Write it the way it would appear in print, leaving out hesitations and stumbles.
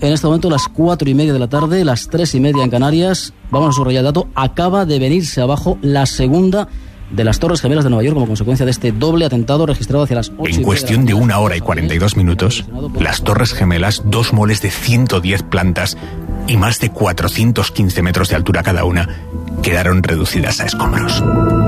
En este momento, las 4:30 de la tarde, las 3:30 en Canarias. Vamos a subrayar el dato. Acaba de venirse abajo la segunda de las Torres Gemelas de Nueva York como consecuencia de este doble atentado registrado hacia las 8:30. En cuestión de 1 hora y 42 minutos, las Torres Gemelas, 2 moles de 110 plantas y más de 415 metros de altura cada una, quedaron reducidas a escombros.